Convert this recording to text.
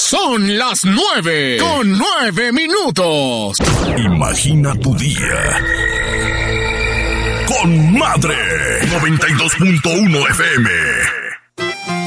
Son las 9:09. Imagina tu día con Madre 92.1 FM.